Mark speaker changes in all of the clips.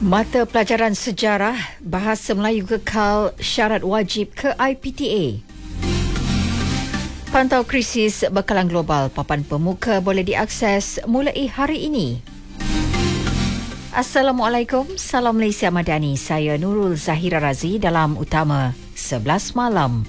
Speaker 1: Mata pelajaran sejarah, bahasa Melayu kekal syarat wajib ke IPTA. Pantau krisis bekalan global, papan pemuka boleh diakses mulai hari ini. Assalamualaikum, salam Malaysia Madani. Saya Nurul Zahira Razi dalam Utama 11 Malam.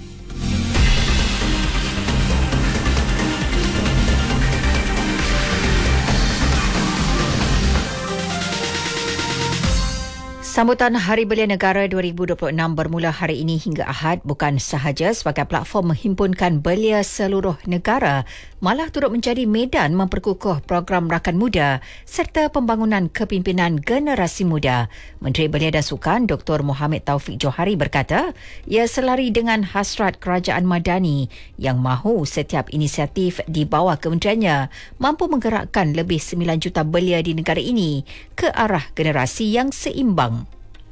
Speaker 1: Sambutan Hari Belia Negara 2026 bermula hari ini hingga Ahad bukan sahaja sebagai platform menghimpunkan belia seluruh negara, malah turut menjadi medan memperkukuh program rakan muda serta pembangunan kepimpinan generasi muda. Menteri Belia dan Sukan Dr. Mohamed Taufik Johari berkata, ia selari dengan hasrat Kerajaan Madani yang mahu setiap inisiatif di bawah kementeriannya mampu menggerakkan lebih 9 juta belia di negara ini ke arah generasi yang seimbang.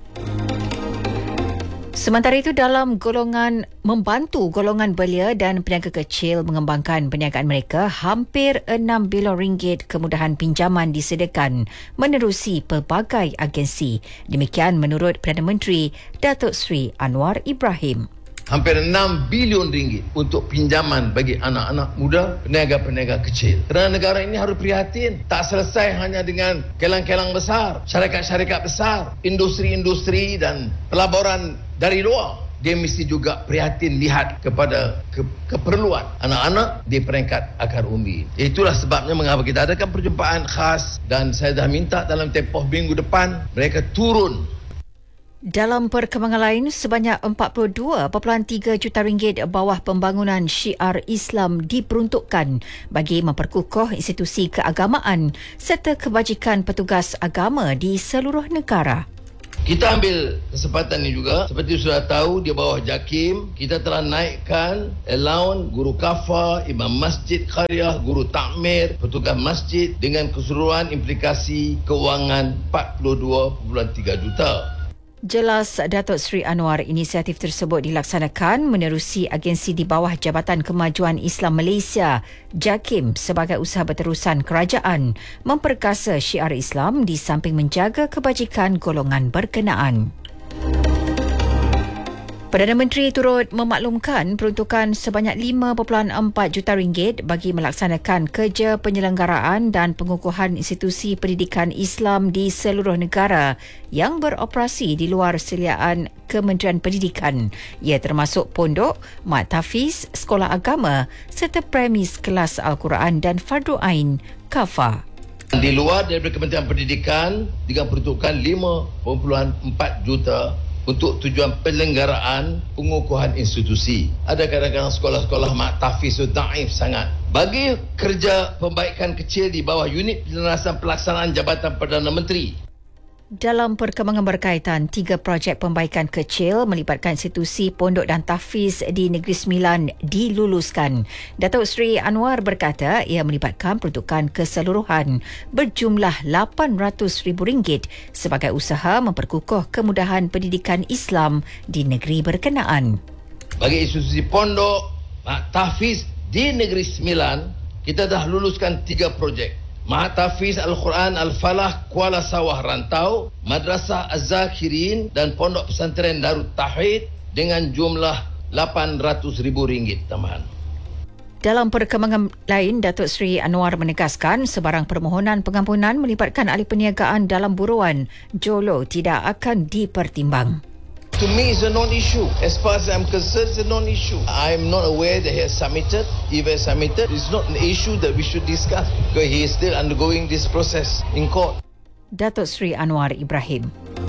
Speaker 1: Sementara itu, dalam membantu golongan belia dan peniaga kecil mengembangkan perniagaan mereka, hampir 6 bilion ringgit kemudahan pinjaman disediakan menerusi pelbagai agensi. Demikian menurut Perdana Menteri Datuk Seri Anwar Ibrahim.
Speaker 2: Hampir 6 bilion ringgit untuk pinjaman bagi anak-anak muda, peniaga-peniaga kecil. Kerana negara ini harus prihatin. Tak selesai hanya dengan kelang-kelang besar, syarikat-syarikat besar, industri-industri dan pelaburan dari luar. Dia mesti juga prihatin lihat kepada keperluan anak-anak di peringkat akar umbi. Itulah sebabnya mengapa kita adakan perjumpaan khas dan saya dah minta dalam tempoh minggu depan mereka turun.
Speaker 1: Dalam perkembangan lain, sebanyak 42.3 juta ringgit bawah pembangunan syiar Islam diperuntukkan bagi memperkukuh institusi keagamaan serta kebajikan petugas agama di seluruh negara.
Speaker 2: Kita ambil kesempatan ini juga, seperti sudah tahu di bawah JAKIM, kita telah naikkan allowance guru kafah, imam masjid qaryah, guru takmir, petugas masjid dengan keseluruhan implikasi kewangan 42.3 juta.
Speaker 1: Jelas Datuk Seri Anwar, inisiatif tersebut dilaksanakan menerusi agensi di bawah Jabatan Kemajuan Islam Malaysia, JAKIM, sebagai usaha berterusan kerajaan memperkasa syiar Islam di samping menjaga kebajikan golongan berkenaan. Perdana Menteri turut memaklumkan peruntukan sebanyak 5.4 juta ringgit bagi melaksanakan kerja penyelenggaraan dan pengukuhan institusi pendidikan Islam di seluruh negara yang beroperasi di luar seliaan Kementerian Pendidikan. Ia termasuk pondok, mat tahfiz, sekolah agama serta premis kelas Al-Quran dan Fardu Ain Kafah.
Speaker 2: Di luar daripada Kementerian Pendidikan dengan peruntukan 5.4 juta untuk tujuan penyelenggaraan pengukuhan institusi. Ada kadang-kadang sekolah-sekolah mak tahfiz itu daif sangat. Bagi kerja pembaikan kecil di bawah unit penyelesaian pelaksanaan Jabatan Perdana Menteri.
Speaker 1: Dalam perkembangan berkaitan, 3 projek pembaikan kecil melibatkan institusi pondok dan tahfiz di Negeri Sembilan diluluskan. Datuk Seri Anwar berkata ia melibatkan peruntukan keseluruhan berjumlah RM800,000 sebagai usaha memperkukuh kemudahan pendidikan Islam di negeri berkenaan.
Speaker 2: Bagi institusi pondok, tahfiz di Negeri Sembilan, kita dah luluskan 3 projek. Mahat Tahfiz Al-Quran Al-Falah Kuala Sawah Rantau, Madrasah Az-Zakirin dan Pondok Pesantren Darut Tauhid dengan jumlah RM800,000 tambahan.
Speaker 1: Dalam perkembangan lain, Datuk Seri Anwar menegaskan sebarang permohonan pengampunan melibatkan ahli perniagaan dalam buruan Jolo tidak akan dipertimbang.
Speaker 2: To me, it's a non-issue. As far as I'm concerned, it's a non-issue. I'm not aware that he has submitted. If he has submitted, it's not an issue that we should discuss because he is still undergoing this process in court.
Speaker 1: Datuk Seri Anwar Ibrahim.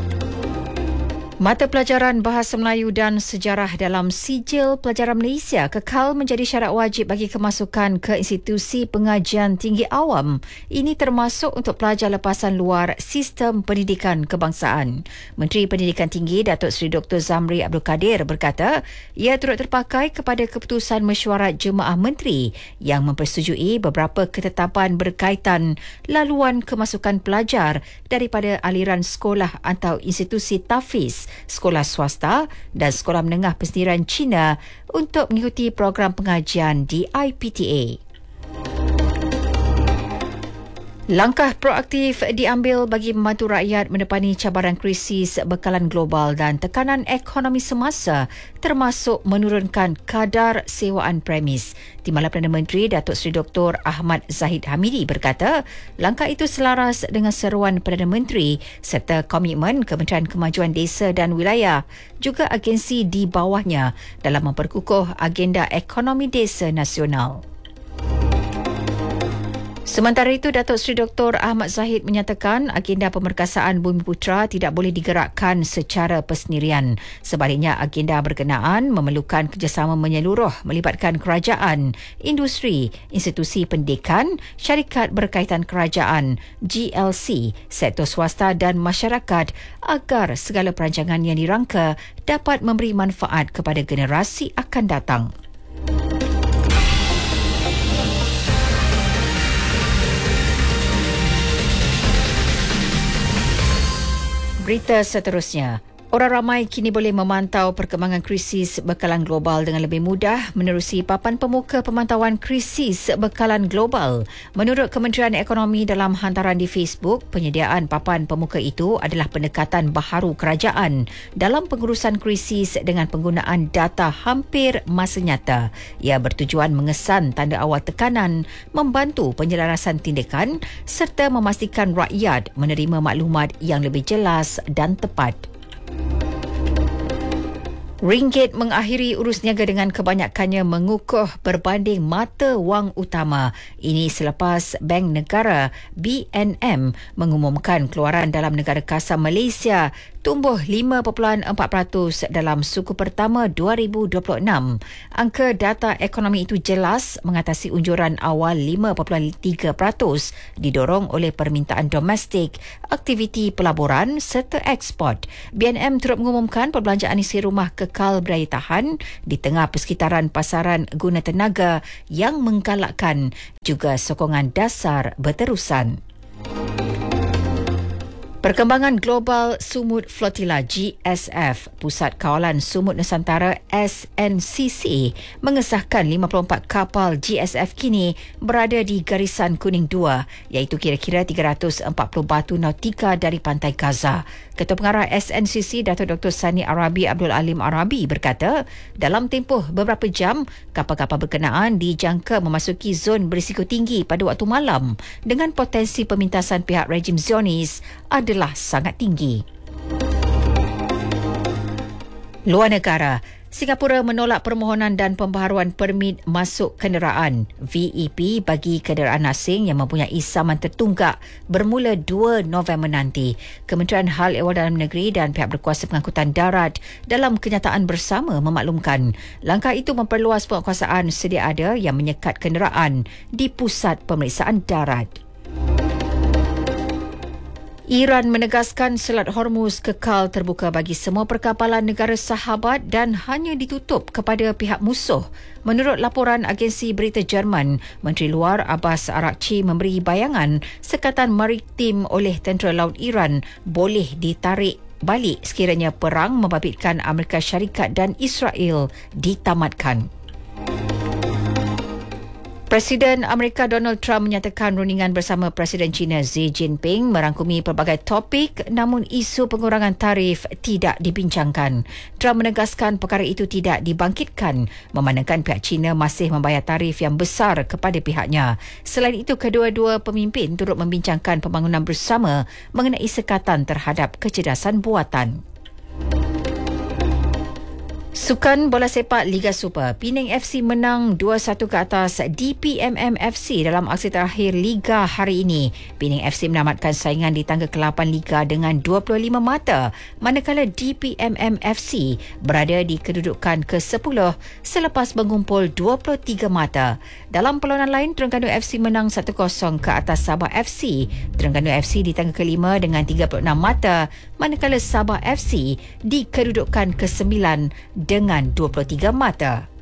Speaker 1: Mata pelajaran Bahasa Melayu dan Sejarah dalam Sijil Pelajaran Malaysia kekal menjadi syarat wajib bagi kemasukan ke institusi pengajian tinggi awam. Ini termasuk untuk pelajar lepasan luar sistem pendidikan kebangsaan. Menteri Pendidikan Tinggi Datuk Seri Dr. Zamri Abdul Kadir berkata, ia turut terpakai kepada keputusan mesyuarat Jemaah Menteri yang mempersetujui beberapa ketetapan berkaitan laluan kemasukan pelajar daripada aliran sekolah atau institusi tahfiz, sekolah swasta dan sekolah menengah persendirian Cina untuk mengikuti program pengajian di IPTA. Langkah proaktif diambil bagi membantu rakyat menepani cabaran krisis bekalan global dan tekanan ekonomi semasa, termasuk menurunkan kadar sewaan premis. Timbalan Perdana Menteri Datuk Seri Dr. Ahmad Zahid Hamidi berkata, langkah itu selaras dengan seruan Perdana Menteri serta komitmen Kementerian Kemajuan Desa dan Wilayah, juga agensi di bawahnya dalam memperkukuh agenda ekonomi desa nasional. Sementara itu, Datuk Seri Dr. Ahmad Zahid menyatakan agenda pemerkasaan Bumiputera tidak boleh digerakkan secara persendirian. Sebaliknya, agenda berkenaan memerlukan kerjasama menyeluruh melibatkan kerajaan, industri, institusi pendidikan, syarikat berkaitan kerajaan, GLC, sektor swasta dan masyarakat agar segala perancangan yang dirangka dapat memberi manfaat kepada generasi akan datang. Berita seterusnya. Orang ramai kini boleh memantau perkembangan krisis bekalan global dengan lebih mudah menerusi papan pemuka pemantauan krisis bekalan global. Menurut Kementerian Ekonomi dalam hantaran di Facebook, penyediaan papan pemuka itu adalah pendekatan baharu kerajaan dalam pengurusan krisis dengan penggunaan data hampir masa nyata. Ia bertujuan mengesan tanda awal tekanan, membantu penyelarasan tindakan serta memastikan rakyat menerima maklumat yang lebih jelas dan tepat. Ringgit mengakhiri urus niaga dengan kebanyakannya mengukuh berbanding mata wang utama. Ini selepas Bank Negara BNM mengumumkan keluaran dalam negara kasar Malaysia tumbuh 5.4% dalam suku pertama 2026. Angka data ekonomi itu jelas mengatasi unjuran awal 5.3% didorong oleh permintaan domestik, aktiviti pelaburan serta ekspor. BNM turut mengumumkan perbelanjaan isi rumah kekal berdaya tahan di tengah persekitaran pasaran guna tenaga yang menggalakkan, juga sokongan dasar berterusan. Perkembangan global Sumut Flotilla GSF, Pusat Kawalan Sumut Nusantara SNCC mengesahkan 54 kapal GSF kini berada di Garisan Kuning 2, iaitu kira-kira 340 batu nautika dari pantai Gaza. Ketua Pengarah SNCC Datuk Dr. Sani Arabi Abdul Alim Arabi berkata, dalam tempoh beberapa jam, kapal-kapal berkenaan dijangka memasuki zon berisiko tinggi pada waktu malam dengan potensi pemintasan pihak rejim Zionis adalah sangat tinggi. Luar negara, Singapura menolak permohonan dan pembaharuan permit masuk kenderaan VEP bagi kenderaan asing yang mempunyai saman tertunggak bermula 2 November nanti. Kementerian Hal Ehwal Dalam Negeri dan pihak berkuasa pengangkutan darat dalam kenyataan bersama memaklumkan langkah itu memperluas penguasaan sedia ada yang menyekat kenderaan di pusat pemeriksaan darat. Iran menegaskan Selat Hormuz kekal terbuka bagi semua perkapalan negara sahabat dan hanya ditutup kepada pihak musuh. Menurut laporan agensi berita Jerman, Menteri Luar Abbas Araghchi memberi bayangan sekatan maritim oleh tentera laut Iran boleh ditarik balik sekiranya perang membabitkan Amerika Syarikat dan Israel ditamatkan. Presiden Amerika Donald Trump menyatakan rundingan bersama Presiden China Xi Jinping merangkumi pelbagai topik, namun isu pengurangan tarif tidak dibincangkan. Trump menegaskan perkara itu tidak dibangkitkan memandangkan pihak China masih membayar tarif yang besar kepada pihaknya. Selain itu, kedua-dua pemimpin turut membincangkan pembangunan bersama mengenai sekatan terhadap kecerdasan buatan. Sukan bola sepak Liga Super, Penang FC menang 2-1 ke atas DPMM FC dalam aksi terakhir Liga hari ini. Penang FC menamatkan saingan di tangga ke-8 Liga dengan 25 mata, manakala DPMM FC berada di kedudukan ke-10 selepas mengumpul 23 mata. Dalam perlawanan lain, Terengganu FC menang 1-0 ke atas Sabah FC. Terengganu FC di tangga ke-5 dengan 36 mata, manakala Sabah FC di kedudukan ke-9 dengan 23 mata.